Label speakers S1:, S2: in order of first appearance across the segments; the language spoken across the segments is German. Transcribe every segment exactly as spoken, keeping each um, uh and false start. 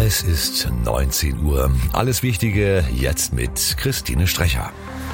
S1: Es ist neunzehn Uhr. Alles Wichtige jetzt mit Christine Strecher.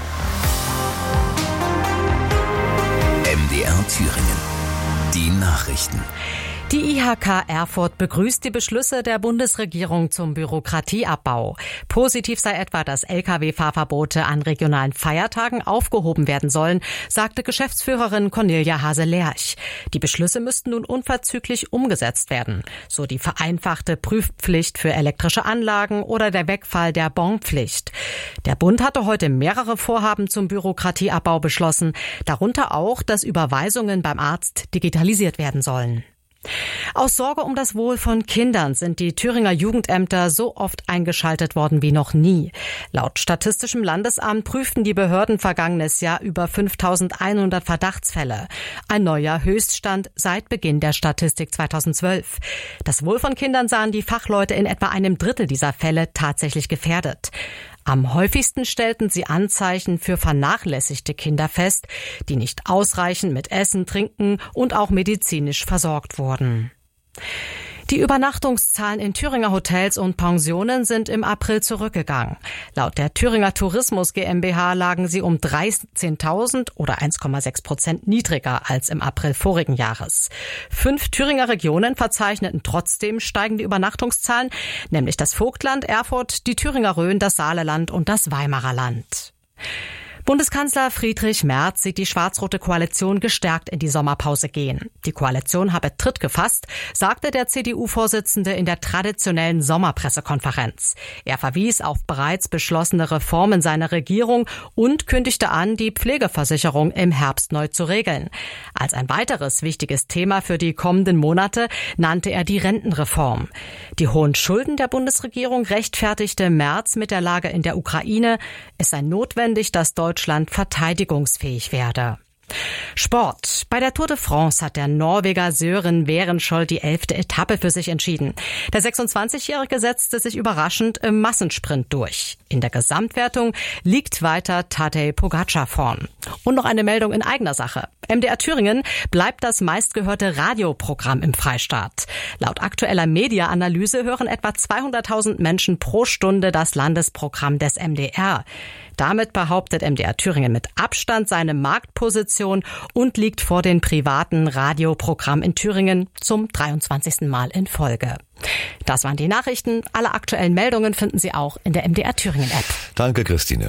S2: M D R Thüringen. Die Nachrichten.
S3: Die I H K Erfurt begrüßt die Beschlüsse der Bundesregierung zum Bürokratieabbau. Positiv sei etwa, dass L K W-Fahrverbote an regionalen Feiertagen aufgehoben werden sollen, sagte Geschäftsführerin Cornelia Hase-Lerch. Die Beschlüsse müssten nun unverzüglich umgesetzt werden, so die vereinfachte Prüfpflicht für elektrische Anlagen oder der Wegfall der Bonpflicht. Der Bund hatte heute mehrere Vorhaben zum Bürokratieabbau beschlossen, darunter auch, dass Überweisungen beim Arzt digitalisiert werden sollen. Aus Sorge um das Wohl von Kindern sind die Thüringer Jugendämter so oft eingeschaltet worden wie noch nie. Laut Statistischem Landesamt prüften die Behörden vergangenes Jahr über fünftausendeinhundert Verdachtsfälle. Ein neuer Höchststand seit Beginn der Statistik zweitausendzwölf. Das Wohl von Kindern sahen die Fachleute in etwa einem Drittel dieser Fälle tatsächlich gefährdet. Am häufigsten stellten sie Anzeichen für vernachlässigte Kinder fest, die nicht ausreichend mit Essen, Trinken und auch medizinisch versorgt wurden. Die Übernachtungszahlen in Thüringer Hotels und Pensionen sind im April zurückgegangen. Laut der Thüringer Tourismus GmbH lagen sie um dreizehntausend oder eins Komma sechs Prozent niedriger als im April vorigen Jahres. Fünf Thüringer Regionen verzeichneten trotzdem steigende Übernachtungszahlen, nämlich das Vogtland, Erfurt, die Thüringer Rhön, das Saarland und das Weimarer Land. Bundeskanzler Friedrich Merz sieht die schwarz-rote Koalition gestärkt in die Sommerpause gehen. Die Koalition habe Tritt gefasst, sagte der C D U-Vorsitzende in der traditionellen Sommerpressekonferenz. Er verwies auf bereits beschlossene Reformen seiner Regierung und kündigte an, die Pflegeversicherung im Herbst neu zu regeln. Als ein weiteres wichtiges Thema für die kommenden Monate nannte er die Rentenreform. Die hohen Schulden der Bundesregierung rechtfertigte Merz mit der Lage in der Ukraine. Es sei notwendig, dass Deutschland Deutschland verteidigungsfähig werde. Sport. Bei der Tour de France hat der Norweger Søren Werenskiold die elfte Etappe für sich entschieden. Der sechsundzwanzigjährige setzte sich überraschend im Massensprint durch. In der Gesamtwertung liegt weiter Tadej Pogačar vorn. Und noch eine Meldung in eigener Sache. M D R Thüringen bleibt das meistgehörte Radioprogramm im Freistaat. Laut aktueller Media-Analyse hören etwa zweihunderttausend Menschen pro Stunde das Landesprogramm des M D R. Damit behauptet M D R Thüringen mit Abstand seine Marktposition und liegt vor dem privaten Radioprogramm in Thüringen zum dreiundzwanzigsten Mal in Folge. Das waren die Nachrichten. Alle aktuellen Meldungen finden Sie auch in der M D R Thüringen App.
S1: Danke, Christine.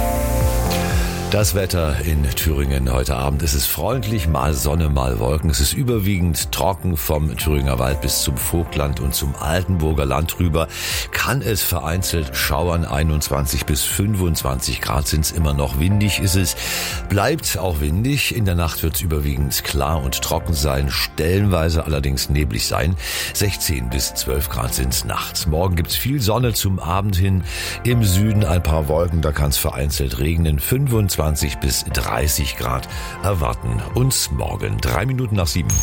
S1: Das Wetter in Thüringen heute Abend. Es ist freundlich, mal Sonne, mal Wolken. Es ist überwiegend trocken vom Thüringer Wald bis zum Vogtland und zum Altenburger Land rüber. Kann es vereinzelt schauern, einundzwanzig bis fünfundzwanzig Grad sind es immer noch. Windig ist es, bleibt auch windig. In der Nacht wird es überwiegend klar und trocken sein, stellenweise allerdings neblig sein. sechzehn bis zwölf Grad sind es nachts. Morgen gibt es viel Sonne zum Abend hin. Im Süden ein paar Wolken, da kann es vereinzelt regnen. fünfundzwanzig bis dreißig Grad erwarten uns morgen. Drei Minuten nach sieben.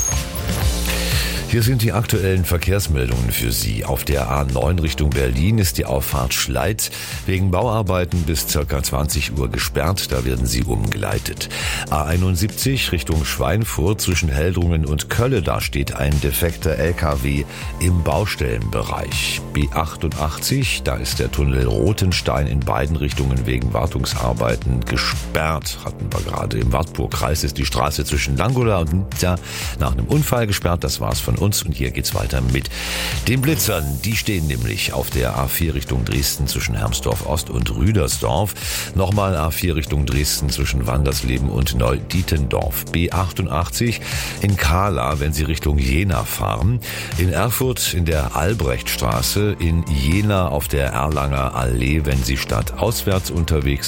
S1: Hier sind die aktuellen Verkehrsmeldungen für Sie. Auf der A neun Richtung Berlin ist die Auffahrt Schleid wegen Bauarbeiten bis ca. zwanzig Uhr gesperrt. Da werden Sie umgeleitet. A einundsiebzig Richtung Schweinfurt zwischen Heldrungen und Kölle. Da steht ein defekter L K W im Baustellenbereich. B achtundachtzig, da ist der Tunnel Rothenstein in beiden Richtungen wegen Wartungsarbeiten gesperrt. Hatten wir gerade im Wartburgkreis ist die Straße zwischen Langola und Nizza nach einem Unfall gesperrt. Das war's von uns und hier geht's weiter mit den Blitzern. Die stehen nämlich auf der A vier Richtung Dresden zwischen Hermsdorf Ost und Rüdersdorf. Nochmal A vier Richtung Dresden zwischen Wandersleben und Neudietendorf. B achtundachtzig in Kahla, wenn Sie Richtung Jena fahren. In Erfurt in der Albrechtstraße. In Jena auf der Erlanger Allee, wenn Sie stadtauswärts unterwegs